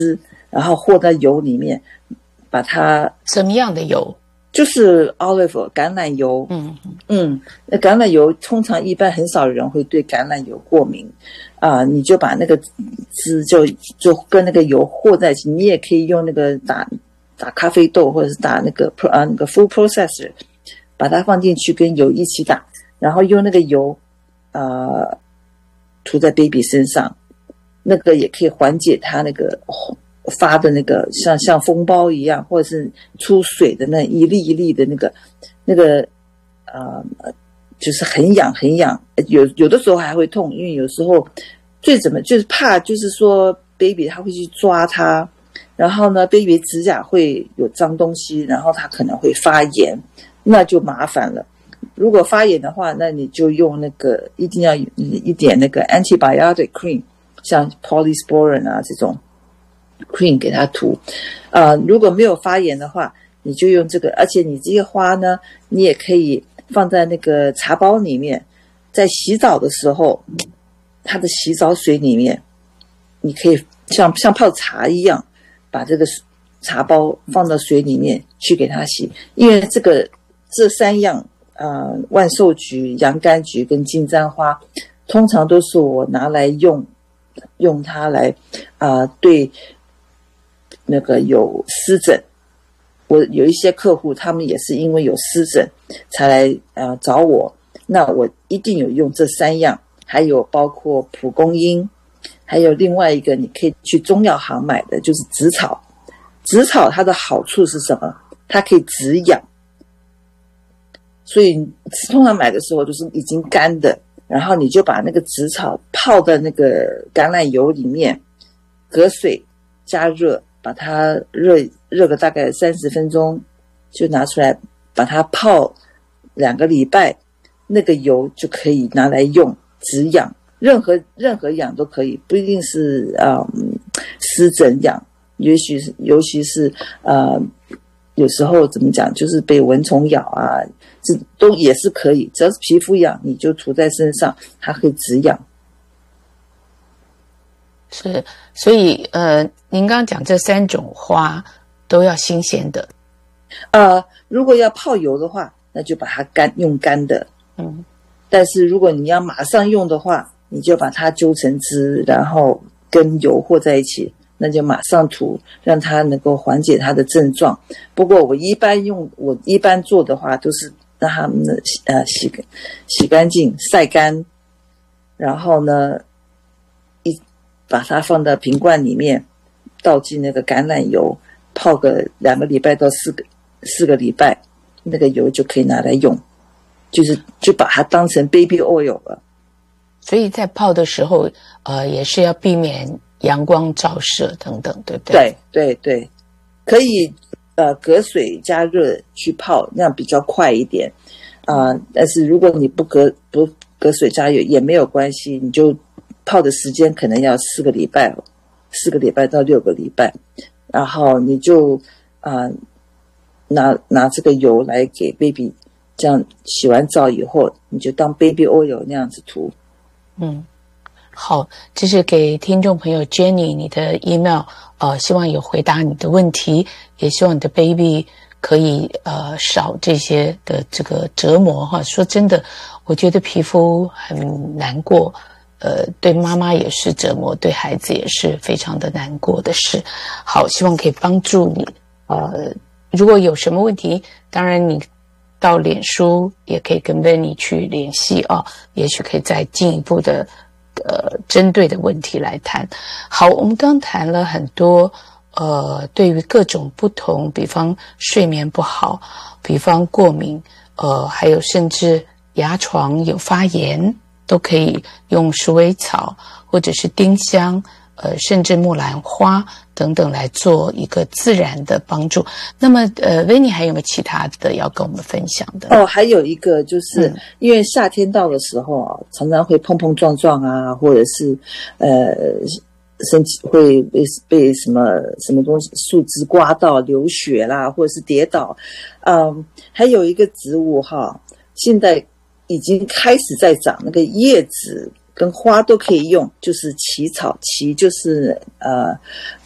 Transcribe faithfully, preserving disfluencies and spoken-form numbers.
然后和在油里面，把它什么样的油？ 就是 olive 橄榄油。嗯嗯，那橄榄油通常一般很少人会对橄榄油过敏啊、呃，你就把那个汁就就跟那个油和在一起，你也可以用那个打打咖啡豆或者是打那个啊那个 food processor， 把它放进去跟油一起打，然后用那个油呃涂在 baby 身上，那个也可以缓解它那个发的那个像像风包一样，或者是出水的那一粒一粒的那个那个呃，就是很痒很痒，有有的时候还会痛，因为有时候最怎么就是怕就是说 baby 他会去抓它，然后呢 baby 指甲会有脏东西，然后它可能会发炎，那就麻烦了。如果发炎的话，那你就用那个一定要一点那个 antibiotic cream， 像 polysporin 啊这种cream 给它涂，呃，如果没有发炎的话，你就用这个，而且你这些花呢，你也可以放在那个茶包里面，在洗澡的时候，它的洗澡水里面，你可以像像泡茶一样，把这个茶包放到水里面去给它洗，因为这个这三样，呃，万寿菊、洋甘菊跟金簪花，通常都是我拿来用，用它来，啊、呃，对。那个有湿疹，我有一些客户，他们也是因为有湿疹才来呃找我，那我一定有用这三样，还有包括蒲公英，还有另外一个你可以去中药行买的，就是紫草。紫草它的好处是什么？它可以止痒，所以通常买的时候都是已经干的，然后你就把那个紫草泡在那个橄榄油里面，隔水加热。把它热热个大概三十分钟，就拿出来，把它泡两个礼拜，那个油就可以拿来用止痒，任何任何痒都可以，不一定是啊、嗯、湿疹痒，也许是尤其是呃有时候怎么讲，就是被蚊虫咬啊，这都也是可以，只要是皮肤痒，你就涂在身上，它可以止痒。 是，所以呃，您刚刚讲这三种花都要新鲜的。 呃，如果要泡油的话，那就把它干用干的。嗯，但是如果你要马上用的话，你就把它揪成汁，然后跟油和在一起，那就马上涂，让它能够缓解它的症状。不过我一般用，我一般做的话，都是让它们的呃洗洗干净、晒干，然后呢。把它放到瓶罐里面，倒进那个橄榄油，泡个两个礼拜到四个四个礼拜，那个油就可以拿来用，就是就把它当成 baby oil 了。 所以在泡的时候，呃，也是要避免阳光照射等等，对不对？ 对对对，可以呃隔水加热去泡，那样比较快一点啊、呃。但是如果你不隔不隔水加热也没有关系，你就。泡的时间可能要四个礼拜，四个礼拜到六个礼拜，然后你就啊、呃、拿拿这个油来给 baby， 这样洗完澡以后，你就当 baby oil 那样子涂。 嗯，好，这是给听众朋友 Jenny 你的 email， 呃，希望有回答你的问题，也希望你的 baby 可以呃少这些的这个折磨哈。说真的，我觉得皮肤很难过。呃，对妈妈也是折磨，对孩子也是非常的难过的事。好，希望可以帮助你。呃，如果有什么问题，当然你到脸书也可以跟 Vanny 去联系啊，也许可以再进一步的呃针对的问题来谈。好，我们刚谈了很多呃，对于各种不同，比方睡眠不好，比方过敏，呃，还有甚至牙床有发炎。都可以用鼠尾草或者是丁香，呃，甚至木兰花等等来做一个自然的帮助。那么，呃 ，Vanny 还有没有其他的要跟我们分享的？ 哦，还有一个就是、嗯、因为夏天到的时候啊，常常会碰碰撞撞啊，或者是呃，身体会被被什么什么东西树枝刮到流血啦，或者是跌倒。嗯，还有一个植物哈，现在。已经开始在长，那个叶子跟花都可以用，就是芪草，芪就是呃